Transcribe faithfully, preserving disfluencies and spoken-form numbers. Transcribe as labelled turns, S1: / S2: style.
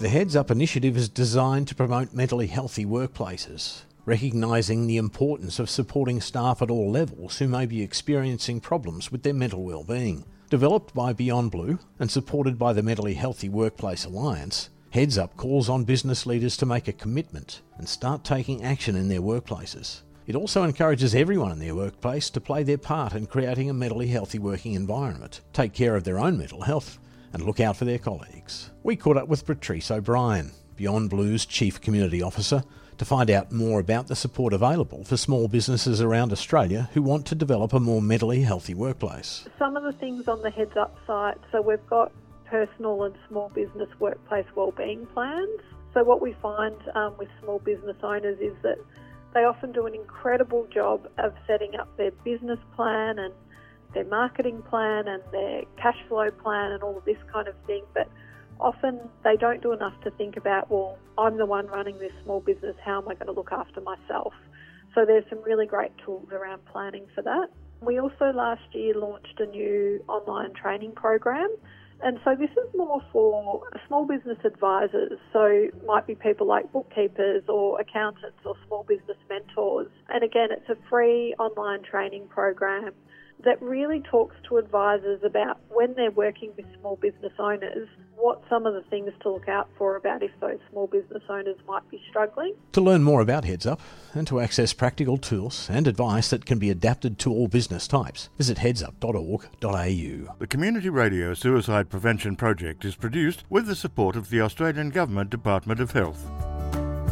S1: The Heads Up initiative is designed to promote mentally healthy workplaces, recognising the importance of supporting staff at all levels who may be experiencing problems with their mental well-being. Developed by Beyond Blue and supported by the Mentally Healthy Workplace Alliance, Heads Up calls on business leaders to make a commitment and start taking action in their workplaces. It also encourages everyone in their workplace to play their part in creating a mentally healthy working environment, take care of their own mental health, and look out for their colleagues. We caught up with Patrice O'Brien, Beyond Blue's Chief Community Officer, to find out more about the support available for small businesses around Australia who want to develop a more mentally healthy workplace.
S2: Some of the things on the Heads Up site, so we've got personal and small business workplace wellbeing plans. So what we find um, with small business owners is that they often do an incredible job of setting up their business plan and their marketing plan and their cash flow plan and all of this kind of thing, but often they don't do enough to think about, well, I'm the one running this small business, how am I going to look after myself? So there's some really great tools around planning for that. We also last year launched a new online training program, and so this is more for small business advisors, so it might be people like bookkeepers or accountants or small business mentors. And again, it's a free online training program that really talks to advisors about when they're working with small business owners, what some of the things to look out for about if those small business owners might be struggling.
S1: To learn more about Heads Up and to access practical tools and advice that can be adapted to all business types, visit heads up dot org dot a u.
S3: The Community Radio Suicide Prevention Project is produced with the support of the Australian Government Department of Health.